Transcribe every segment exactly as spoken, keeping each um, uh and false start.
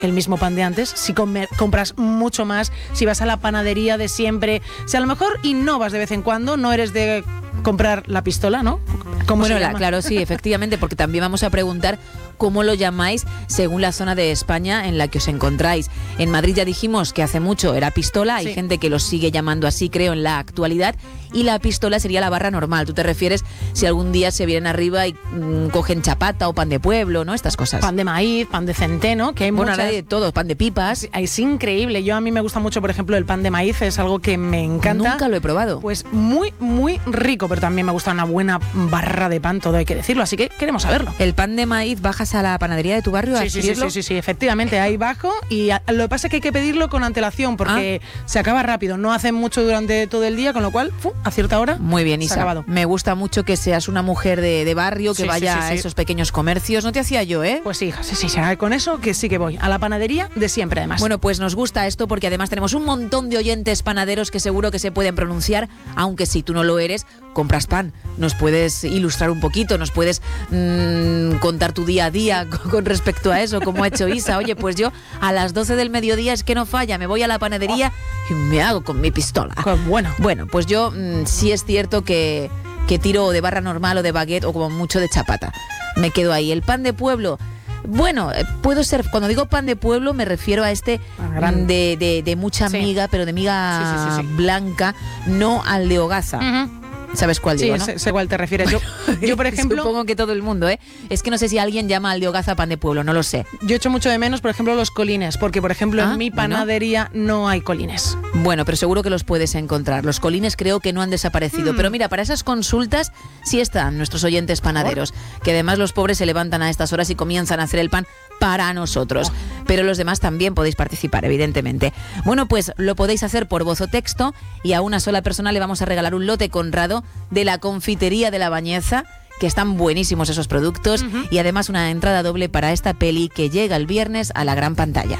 el mismo pan de antes, si comer, compras mucho más, si vas a la panadería de siempre, si a lo mejor innovas de vez en cuando, no eres de comprar la pistola, ¿no? ¿Cómo bueno, se la, llama? claro, sí, efectivamente, porque también vamos a preguntar cómo lo llamáis según la zona de España en la que os encontráis. En Madrid ya dijimos que hace mucho era pistola, hay sí. gente que lo sigue llamando así, creo, en la actualidad, y la pistola sería la barra normal. Tú te refieres si algún día se vienen arriba y mmm, cogen chapata o pan de pueblo, ¿no? Estas cosas. Pan de maíz, pan de centeno, que hay bueno, muchas... ahora de todo, pan de pipas. Es increíble. Yo a mí me gusta mucho, por ejemplo, el pan de maíz, es algo que me encanta. Nunca lo he probado. Pues muy, muy rico, pero también me gusta una buena barra de pan, todo hay que decirlo, así que queremos saberlo. El pan de maíz, ¿bajas a la panadería de tu barrio a Sí, sí, sí, adquirirlo? sí, sí, sí, efectivamente, ahí bajo y a, lo que pasa es que hay que pedirlo con antelación porque ah. se acaba rápido, no hacen mucho durante todo el día, con lo cual, ¡fum!, a cierta hora. Muy bien, se Isa. ha acabado. Me gusta mucho que seas una mujer de, de barrio, que sí, vaya sí, sí, sí. a esos pequeños comercios. No te hacía yo, ¿eh? Pues sí, hija, sí, sí, sí, con eso que sí que voy. A la panadería de siempre, además. Bueno, pues nos gusta esto porque además tenemos un montón de oyentes panaderos que seguro que se pueden pronunciar, aunque si tú no lo eres, compras pan. Nos puedes ilustrar un poquito, nos puedes mmm, contar tu día a día con respecto a eso, como ha hecho Isa. Oye, pues yo a las doce del mediodía es que no falla, me voy a la panadería y me hago con mi pistola. Pues bueno. Bueno, pues yo mmm, sí es cierto que, que tiro de barra normal o de baguette o como mucho de chapata. Me quedo ahí. El pan de pueblo... Bueno, puedo ser, cuando digo pan de pueblo me refiero a este de, de, de mucha sí. miga, pero de miga sí, sí, sí, sí. blanca, no al de hogaza. Uh-huh. ¿Sabes cuál digo, sí, no? sé, sé cuál te refieres. Yo, yo, por ejemplo... Supongo que todo el mundo, ¿eh? Es que no sé si alguien llama al de hogaza pan de pueblo, no lo sé. Yo echo mucho de menos, por ejemplo, los colines, porque, por ejemplo, ah, en mi panadería bueno. no hay colines. Bueno, pero seguro que los puedes encontrar. Los colines creo que no han desaparecido. Mm. Pero mira, para esas consultas sí están nuestros oyentes panaderos, oh. que además los pobres se levantan a estas horas y comienzan a hacer el pan para nosotros. Oh. Pero los demás también podéis participar, evidentemente. Bueno, pues lo podéis hacer por voz o texto y a una sola persona le vamos a regalar un lote Conrado de la Confitería de la Bañeza, que están buenísimos esos productos, uh-huh. y además una entrada doble para esta peli que llega el viernes a la gran pantalla.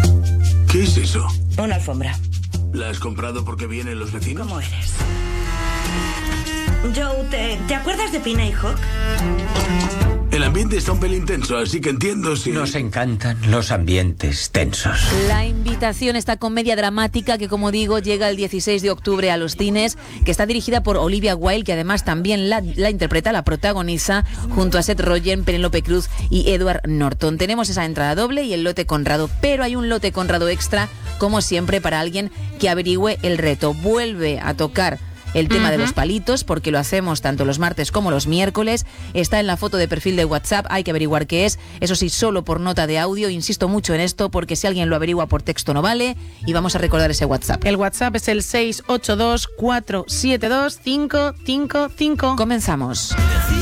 ¿Qué es eso? Una alfombra. ¿La has comprado porque vienen los vecinos? ¿Cómo eres? Joe, ¿te, ¿te acuerdas de Pina y Hawk? El ambiente está un pelín tenso, así que entiendo si... Nos encantan los ambientes tensos. La invitación, esta comedia dramática que, como digo, llega el dieciséis de octubre a los cines, que está dirigida por Olivia Wilde, que además también la, la interpreta, la protagoniza, junto a Seth Rogen, Penélope Cruz y Edward Norton. Tenemos esa entrada doble y el lote Conrado, pero hay un lote Conrado extra, como siempre, para alguien que averigüe el reto. Vuelve a tocar el tema uh-huh. de los palitos, porque lo hacemos tanto los martes como los miércoles. Está en la foto de perfil de WhatsApp, hay que averiguar qué es, eso sí, solo por nota de audio. Insisto mucho en esto, porque si alguien lo averigua por texto no vale, y vamos a recordar ese WhatsApp. El WhatsApp es el seis ocho dos, cuatro siete dos, cinco cinco cinco. Comenzamos.